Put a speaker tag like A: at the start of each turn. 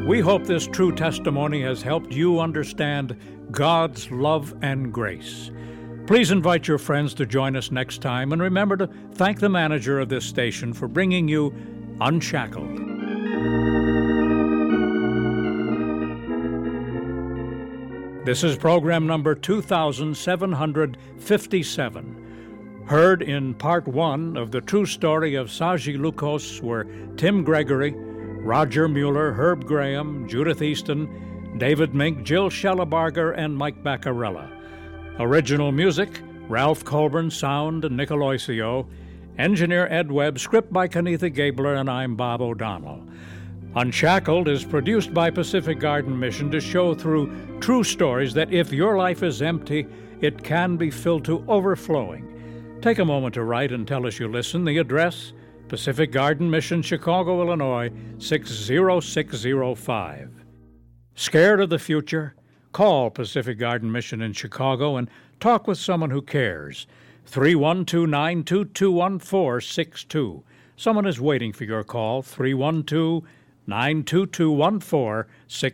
A: We hope this true testimony has helped you understand God's love and grace. Please invite your friends to join us next time, and remember to thank the manager of this station for bringing you Unshackled. This is program number 2757, heard in part one of the true story of Saji Lucas, where Tim Gregory, Roger Mueller, Herb Graham, Judith Easton, David Mink, Jill Schellebarger, and Mike Baccarella. Original music, Ralph Colburn, sound, and Nick Aloisio. Engineer Ed Webb, script by Kenitha Gabler, and I'm Bob O'Donnell. Unshackled is produced by Pacific Garden Mission to show through true stories that if your life is empty, it can be filled to overflowing. Take a moment to write and tell us you listen. The address, Pacific Garden Mission, Chicago, Illinois, 60605. Scared of the future? Call Pacific Garden Mission in Chicago and talk with someone who cares. 312-922-1462. Someone is waiting for your call. 312-922-1462.